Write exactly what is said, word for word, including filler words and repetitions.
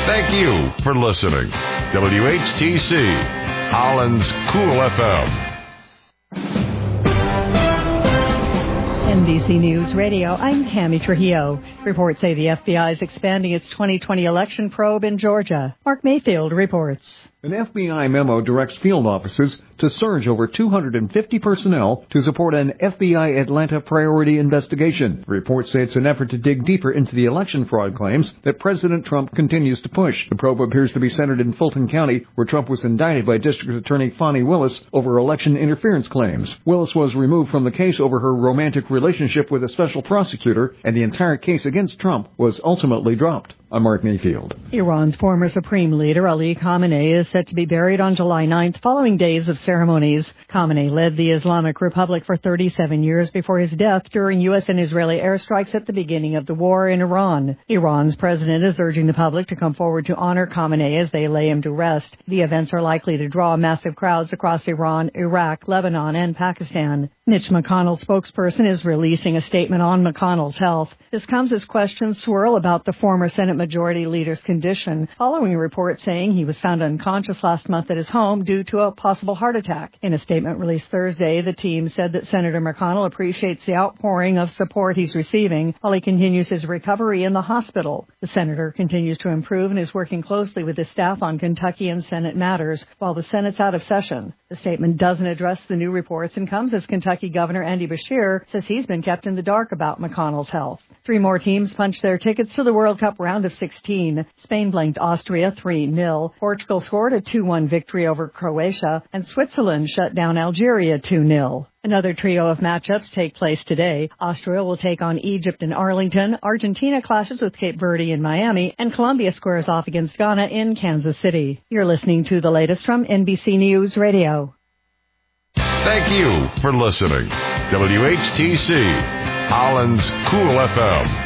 Thank you for listening. W H T C, Holland's Cool F M. N B C News Radio, I'm Tammy Trujillo. Reports say the F B I is expanding its twenty twenty election probe in Georgia. Mark Mayfield reports. An F B I memo directs field offices to surge over two hundred fifty personnel to support an F B I Atlanta priority investigation. Reports say it's an effort to dig deeper into the election fraud claims that President Trump continues to push. The probe appears to be centered in Fulton County, where Trump was indicted by District Attorney Fani Willis over election interference claims. Willis was removed from the case over her romantic relationship with a special prosecutor, and the entire case against Trump was ultimately dropped. I'm Mark Mayfield. Iran's former supreme leader, Ali Khamenei, is set to be buried on July ninth following days of ceremonies. Khamenei led the Islamic Republic for thirty-seven years before his death during U S and Israeli airstrikes at the beginning of the war in Iran. Iran's president is urging the public to come forward to honor Khamenei as they lay him to rest. The events are likely to draw massive crowds across Iran, Iraq, Lebanon, and Pakistan. Mitch McConnell's spokesperson is releasing a statement on McConnell's health. This comes as questions swirl about the former Senate Majority Leader's condition, following a report saying he was found unconscious last month at his home due to a possible heart attack. In a statement released Thursday, the team said that Senator McConnell appreciates the outpouring of support he's receiving while he continues his recovery in the hospital. The senator continues to improve and is working closely with his staff on Kentucky and Senate matters while the Senate's out of session. The statement doesn't address the new reports and comes as Kentucky Governor Andy Beshear says he's been kept in the dark about McConnell's health. Three more teams punched their tickets to the World Cup round of sixteen. Spain blanked Austria three nil. Portugal scored a two one victory over Croatia, and Switzerland shut down Algeria two nil. Another trio of matchups take place today. Austria will take on Egypt in Arlington, Argentina clashes with Cape Verde in Miami, and Colombia squares off against Ghana in Kansas City. You're listening to the latest from N B C News Radio. Thank you for listening. W H T C, Holland's Cool F M.